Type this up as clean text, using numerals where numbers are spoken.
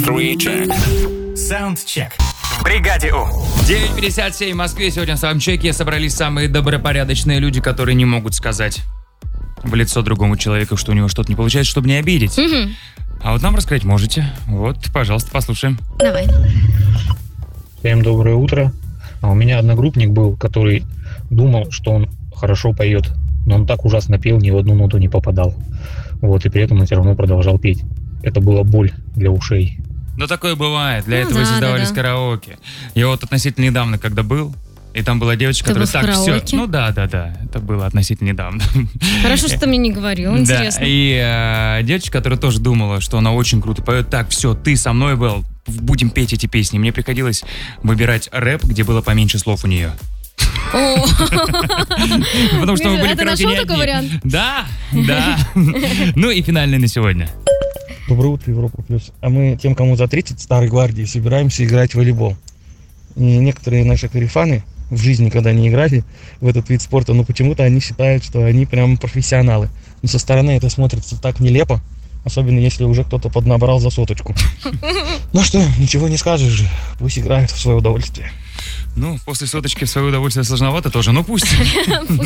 3-check. Саундчек. В бригаде У. 9:57 в Москве. Сегодня в саундчеке собрались самые добропорядочные люди, которые не могут сказать в лицо другому человеку, что у него что-то не получается, чтобы не обидеть. А вот нам рассказать можете. Вот, пожалуйста, послушаем. Давай. Всем доброе утро. А у меня одногруппник был, который думал, что он хорошо поет, но он так ужасно пел, ни в одну ноту не попадал. Вот, и при этом он все равно продолжал петь. Это была боль для ушей. Ну, такое бывает. Для этого и создавались караоке. Я вот относительно недавно, когда был, и там была девочка, которая так все... Ну да. Это было относительно недавно. Хорошо, что ты мне не говорил, интересно. Да, и девочка, которая тоже думала, что она очень круто поет. Так, все, ты со мной был, будем петь эти песни. Мне приходилось выбирать рэп, где было поменьше слов у нее. Потому что мы были ты нашел такой вариант? Да. Ну и финальный на сегодня. Доброе утро, Европа Плюс. А мы тем, кому за 30 старой гвардии, собираемся играть в волейбол. И некоторые наши корефаны в жизни, когда не играли в этот вид спорта, но почему-то они считают, что они прям профессионалы. Но со стороны это смотрится так нелепо, особенно если уже кто-то поднабрал за соточку. Ну что, ничего не скажешь же, пусть играют в свое удовольствие. Ну, после соточки в свое удовольствие сложновато тоже, но пусть.